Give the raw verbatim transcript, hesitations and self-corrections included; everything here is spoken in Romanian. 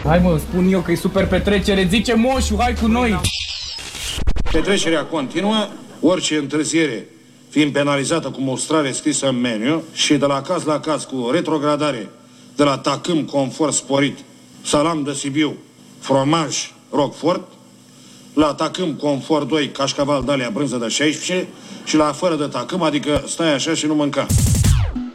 Hai mă, spun eu că e super petrecere, zice moșu, hai cu noi! Petrecerea continuă, orice întârziere fiind penalizată cu mostrare scrisă în meniu și de la caz la caz cu retrogradare de la tacâm confort sporit, salam de Sibiu, fromaj Roquefort, la tacâm confort doi, cașcaval de alea, brânză de șaisprezece și la fără de tacâm, adică stai așa și nu mânca.